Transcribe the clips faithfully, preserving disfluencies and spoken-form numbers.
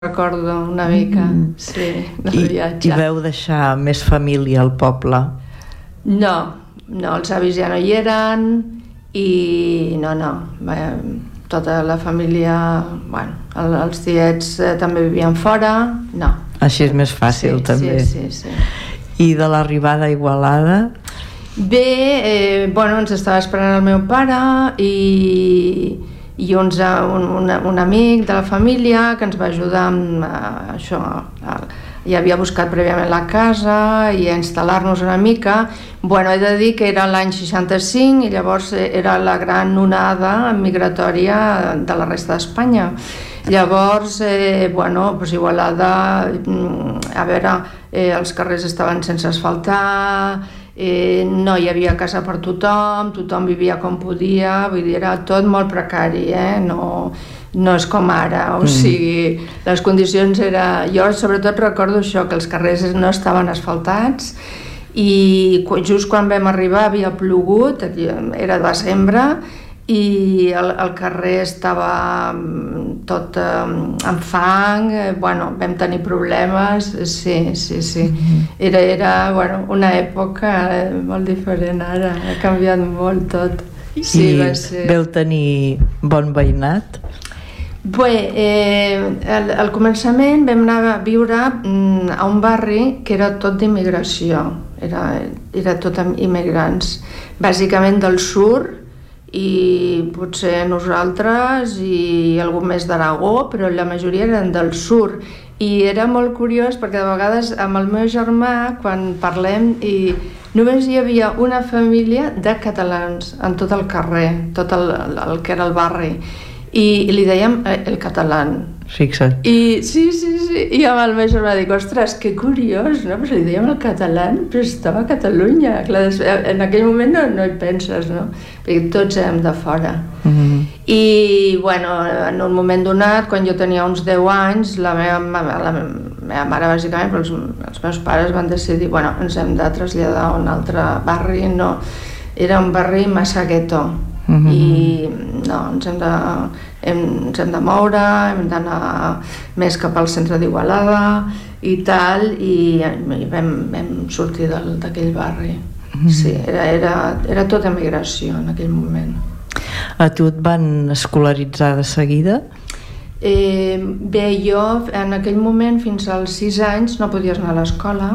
recordo una mica, mm. sí, del I, viatge. I veu deixar més família al poble? No, no, els avis ja no hi eren i no, no, tota la família, bueno, els tiets eh, també vivien fora, no. Així és més fàcil, sí, també. Sí, sí, sí. I de l'arribada a Igualada? Bé, eh, bueno, ens estava esperant el meu pare i, i uns, un, un, un amic de la família que ens va ajudar amb uh, això, a, ja havia buscat prèviament la casa i a instal·lar-nos una mica. Bueno, he de dir que era l'any seixanta-cinc i llavors era la gran onada migratòria de la resta d'Espanya. Llavors, eh, bueno, pues Igualada, a veure, eh, els carrers estaven sense asfaltar, eh, no hi havia casa per tothom, tothom vivia com podia, vull dir, era tot molt precari, eh? No, no és com ara, o sigui, les condicions era... Jo sobretot recordo això, que els carrers no estaven asfaltats i just quan vam arribar havia plogut, era desembre, i el, el carrer estava tot eh, amb fang, eh, bueno, vam tenir problemes, sí, sí, sí. Era, era bueno, una època molt diferent ara, ha canviat molt tot. Sí, I va ser... veu tenir bon veïnat? Bé, eh, al, al començament vam anar a viure mm, a un barri que era tot d'immigració, era, era tot amb immigrants, bàsicament del sud, i potser nosaltres i algú més d'Aragó, però la majoria eren del sud. I era molt curiós perquè de vegades amb el meu germà, quan parlem, i només hi havia una família de catalans en tot el carrer, tot el, el que era el barri, i, i li dèiem el català. Fixa't. I sí, sí, sí, i amb el meu germà dic, ostres, que curiós, no? Pues li dèiem el català, però estava a Catalunya. Clar, en aquell moment no, no hi penses, no? Perquè tots érem de fora. Mm-hmm. I, bueno, en un moment donat, quan jo tenia uns deu anys, la meva, la meva mare, bàsicament, però els, els meus pares van decidir, bueno, ens hem de traslladar a un altre barri, no, era un barri massa gueto. Mm-hmm. I no, ens hem de, hem, ens hem de moure, hem d'anar més cap al centre d'Igualada i tal, i, i vam, vam sortir d'aquell barri. Mm-hmm. Sí, era, era, era tota migració en aquell moment. A tu et van escolaritzar de seguida? Eh, bé, jo en aquell moment fins als sis anys no podies anar a l'escola,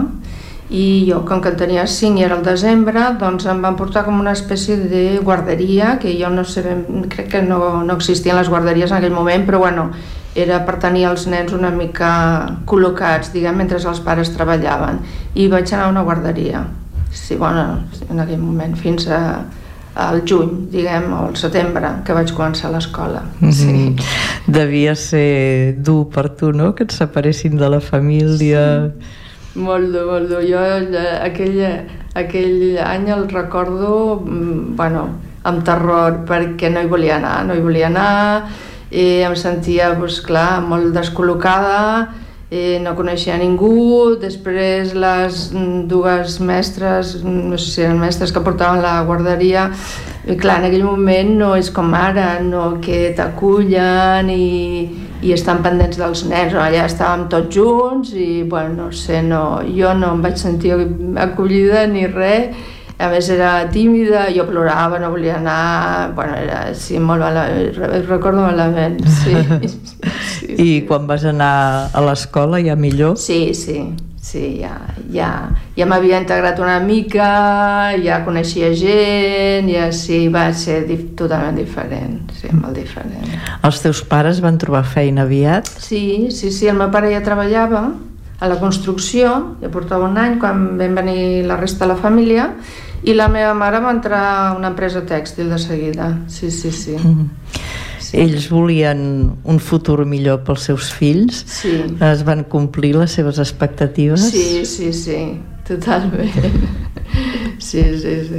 i jo, com que en tenia cinc i era el desembre, doncs em van portar com una espècie de guarderia, que jo no sé, crec que no, no existien les guarderies en aquell moment, però bueno, era per tenir els nens una mica col·locats, diguem, mentre els pares treballaven, i vaig anar a una guarderia, sí, bueno, en aquell moment, fins a, al juny, diguem, o al setembre, que vaig començar l'escola. Sí. Mm-hmm. Devia ser dur per tu, no?, que et separessin de la família... Sí. Molt dur, molt dur. Jo aquell, aquell any el recordo, bueno, amb terror, perquè no hi volia anar, no hi volia anar, i em sentia, doncs clar, molt descol·locada, i no coneixia ningú. Després les dues mestres, no sé si eren mestres que portaven la guarderia, i clar, en aquell moment no és com ara, no, que t'acullen i... i estan pendents dels nens, allà estàvem tots junts i, bueno, no sé, no, jo no em vaig sentir acollida ni res, a més era tímida, jo plorava, no volia anar, bueno, era, sí, molt malament, recordo malament, sí. sí, sí. I quan vas anar a l'escola ja millor? Sí, sí, sí, ja, ja, ja m'havia integrat una mica, ja coneixia gent, ja sí, va ser dif- totalment diferent, sí, molt diferent. Els teus pares van trobar feina aviat? Sí, sí, sí, el meu pare ja treballava a la construcció, ja portava un any quan vam venir la resta de la família, i la meva mare va entrar a una empresa tèxtil de seguida, sí, sí, sí. Mm. Sí. Ells volien un futur millor pels seus fills? Sí. Es van complir les seves expectatives? Sí, sí, sí, totalment. Sí, sí, sí.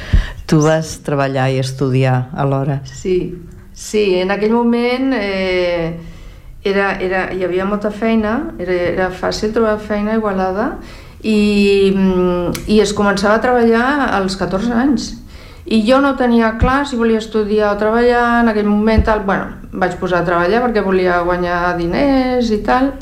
Tu vas treballar i estudiar alhora? Sí, sí, en aquell moment eh, era, era, hi havia molta feina, era, era fàcil trobar feina a Igualada, i, i es començava a treballar als catorze anys. I jo no tenia clar si volia estudiar o treballar, en aquell moment tal, bueno, vaig posar a treballar perquè volia guanyar diners i tal,